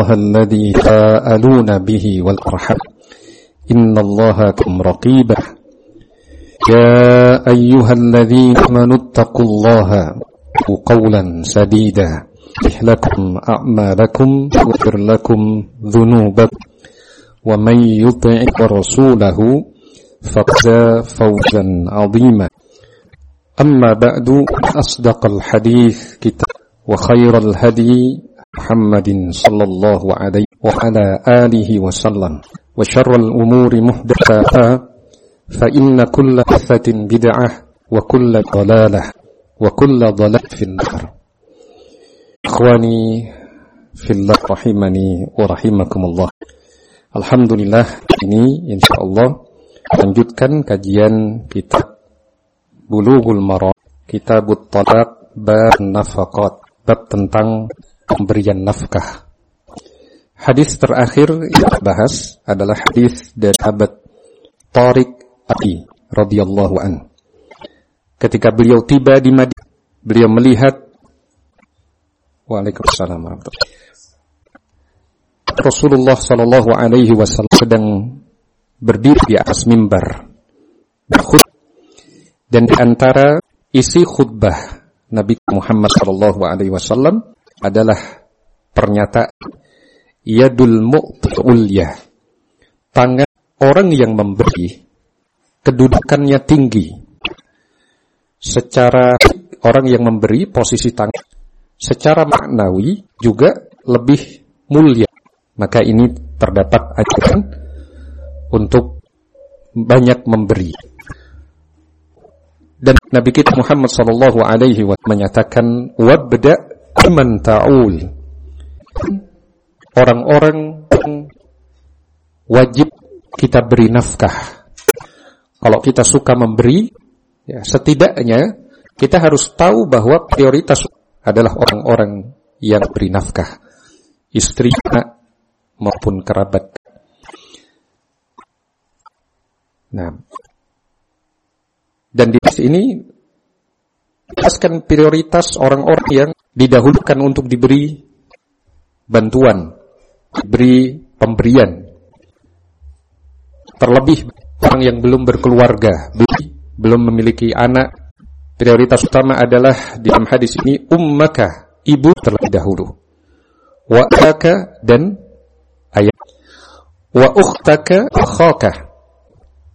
الذي تساءلون به والأرحام إن الله كان رقيبا يا أيها الذين آمنوا اتقوا الله قولا سديدا يصلح لكم أعمالكم ويغفر لكم ذنوبكم ومن يطع رسوله فقد فوزا عظيما أما بعد أصدق الحديث كتاب وخير الهدي محمد صلى الله عليه وعلى آله وسلم وشر الأمور محدثاتها فإن كل محدثة بدعة وكل ضلالة وكل ضلالة في النار. إخواني في الله rahimani wa rahimakumullah. Alhamdulillah, ini insyaallah lanjutkan kajian kitab Bulughul Maram, Kitabut Talaq, bab nafaqat, bab tentang pemberian nafkah. Hadis terakhir yang bahas adalah hadis dari sahabat Tariq Abi radhiyallahu an. Ketika beliau tiba di Madinah, beliau melihat Waalaikumsalam warahmatullahi wabarakatuh. Rasulullah sallallahu alaihi wasallam sedang berdiri di atas mimbar dan di antara isi khutbah Nabi Muhammad sallallahu alaihi wasallam adalah pernyataan yadul mu'ti ulyah, tangan orang yang memberi kedudukannya tinggi. Secara orang yang memberi posisi tangan secara maknawi juga lebih mulia. Maka ini terdapat ajaran untuk banyak memberi. Dan Nabi kita Muhammad sallallahu alaihi wasallam menyatakan wabda man ta'ul. Orang-orang yang wajib kita beri nafkah. Kalau kita suka memberi, ya setidaknya kita harus tahu bahwa prioritas adalah orang-orang yang beri nafkah, istri, anak maupun kerabat. Nah, dan di sini jelaskan prioritas orang-orang yang didahulukan untuk diberi bantuan, diberi pemberian. Terlebih orang yang belum berkeluarga, belum memiliki anak, prioritas utama adalah di dalam hadis ini ummaka, ibu terlebih dahulu, wa akaka dan ayah, wa ukhtaka akhaka,